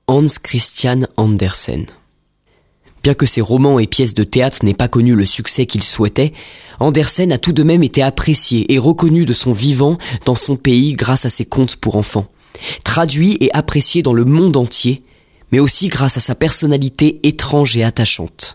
Hans Christian Andersen. Bien que ses romans et pièces de théâtre n'aient pas connu le succès qu'il souhaitait, Andersen a tout de même été apprécié et reconnu de son vivant dans son pays grâce à ses contes pour enfants. Traduit et apprécié dans le monde entier, mais aussi grâce à sa personnalité étrange et attachante.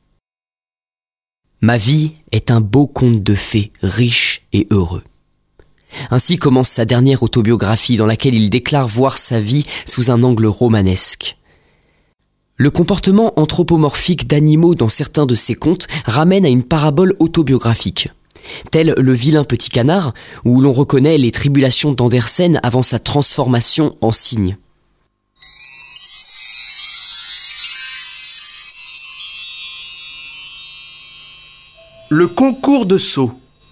Ma vie est un beau conte de fées, riche et heureux. Ainsi commence sa dernière autobiographie dans laquelle il déclare voir sa vie sous un angle romanesque. Le comportement anthropomorphique d'animaux dans certains de ses contes ramène à une parabole autobiographique, tel Le vilain petit canard, où l'on reconnaît les tribulations d'Andersen avant sa transformation en cygne. Le concours de sauts.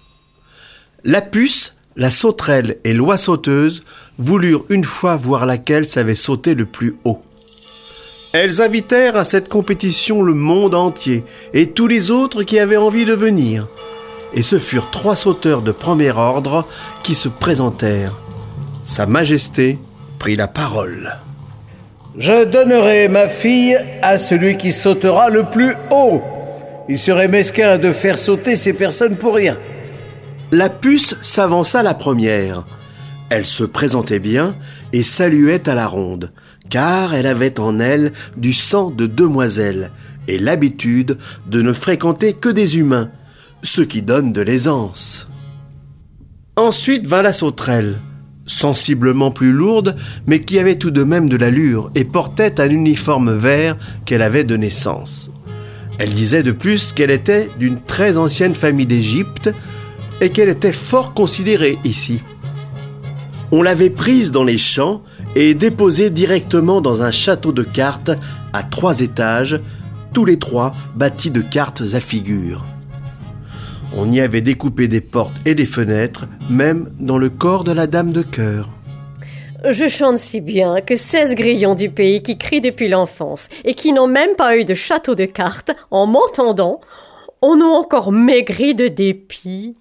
La puce, la sauterelle et l'oie sauteuse voulurent une fois voir laquelle savait sauter le plus haut. Elles invitèrent à cette compétition le monde entier et tous les autres qui avaient envie de venir. Et ce furent 3 sauteurs de premier ordre qui se présentèrent. Sa Majesté prit la parole. Je donnerai ma fille à celui qui sautera le plus haut. Il serait mesquin de faire sauter ces personnes pour rien. La puce s'avança la première. Elle se présentait bien et saluait à la ronde, car elle avait en elle du sang de demoiselle et l'habitude de ne fréquenter que des humains, ce qui donne de l'aisance. Ensuite vint la sauterelle, sensiblement plus lourde, mais qui avait tout de même de l'allure et portait un uniforme vert qu'elle avait de naissance. Elle disait de plus qu'elle était d'une très ancienne famille d'Égypte et qu'elle était fort considérée ici. On l'avait prise dans les champs et déposée directement dans un château de cartes à 3 étages, tous les 3 bâtis de cartes à figures. On y avait découpé des portes et des fenêtres, même dans le corps de la dame de cœur. Je chante si bien que 16 grillons du pays qui crient depuis l'enfance et qui n'ont même pas eu de château de cartes, en m'entendant, en ont encore maigri de dépit.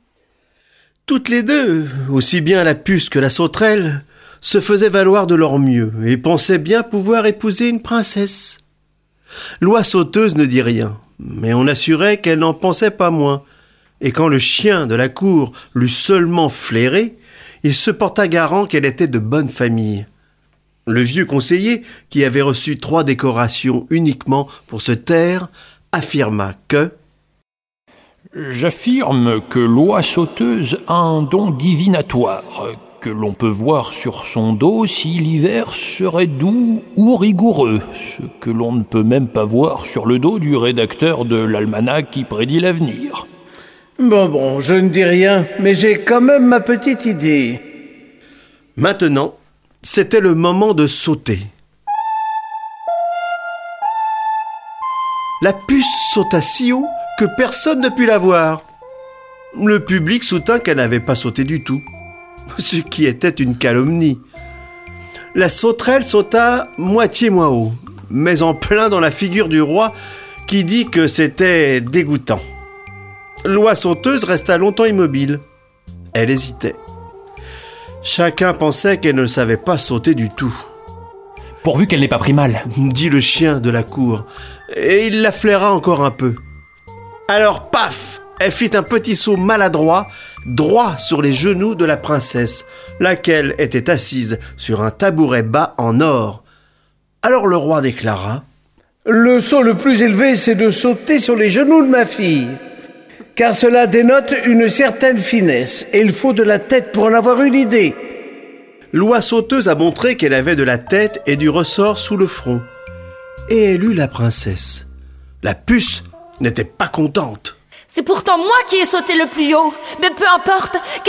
Toutes les deux, aussi bien la puce que la sauterelle, se faisaient valoir de leur mieux et pensaient bien pouvoir épouser une princesse. L'oie sauteuse ne dit rien, mais on assurait qu'elle n'en pensait pas moins, et quand le chien de la cour l'eut seulement flairée, il se porta garant qu'elle était de bonne famille. Le vieux conseiller, qui avait reçu 3 décorations uniquement pour se taire, affirma que « J'affirme que l'oie sauteuse a un don divinatoire, que l'on peut voir sur son dos si l'hiver serait doux ou rigoureux, ce que l'on ne peut même pas voir sur le dos du rédacteur de l'almanach qui prédit l'avenir. » Bon, je ne dis rien, mais j'ai quand même ma petite idée. Maintenant, c'était le moment de sauter. La puce sauta si haut que personne ne put la voir. Le public soutint qu'elle n'avait pas sauté du tout, ce qui était une calomnie. La sauterelle sauta moitié moins haut, mais en plein dans la figure du roi qui dit que c'était dégoûtant. L'oie sauteuse resta longtemps immobile. Elle hésitait. Chacun pensait qu'elle ne savait pas sauter du tout. « Pourvu qu'elle n'ait pas pris mal !» dit le chien de la cour, et il la flaira encore un peu. Alors, paf ! Elle fit un petit saut maladroit, droit sur les genoux de la princesse, laquelle était assise sur un tabouret bas en or. Alors le roi déclara : « Le saut le plus élevé, c'est de sauter sur les genoux de ma fille. Car cela dénote une certaine finesse, et il faut de la tête pour en avoir une idée. » L'oie sauteuse a montré qu'elle avait de la tête et du ressort sous le front. Et elle eut la princesse. La puce n'était pas contente. C'est pourtant moi qui ai sauté le plus haut, mais peu importe,